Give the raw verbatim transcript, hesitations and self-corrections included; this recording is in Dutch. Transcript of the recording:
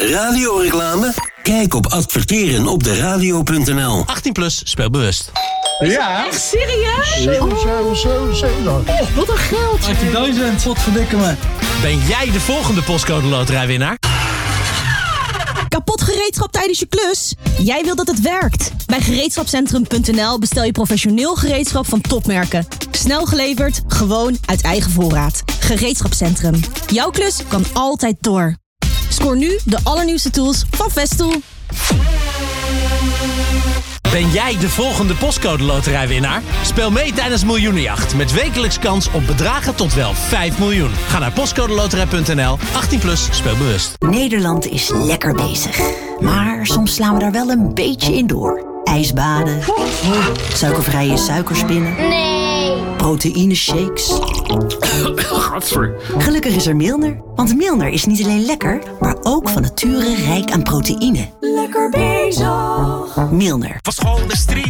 Radioreclame? Kijk op adverteren op de radio punt n l. achttien plus, speel bewust. Ja. Echt serieus? Zo, zo, zo, zo dan. Oh, wat een geld. achttien wat verdikken me. Ben jij de volgende postcode loterijwinnaar? Kapot gereedschap tijdens je klus? Jij wil dat het werkt. Bij gereedschapcentrum punt n l bestel je professioneel gereedschap van topmerken. Snel geleverd, gewoon uit eigen voorraad. Gereedschapcentrum. Jouw klus kan altijd door. Scoor nu de allernieuwste tools van Festool. Ben jij de volgende postcode loterijwinnaar? Speel mee tijdens Miljoenenjacht met wekelijks kans op bedragen tot wel vijf miljoen. Ga naar postcodeloterij punt n l. achttien plus, speel bewust. Nederland is lekker bezig. Maar soms slaan we daar wel een beetje in door. Ijsbaden. Suikervrije suikerspinnen. Nee. Proteïneshakes. Gadver. Gelukkig is er Milner. Want Milner is niet alleen lekker, maar ook van nature rijk aan proteïne. Lekker bezig. Milner. Was gewoon de street.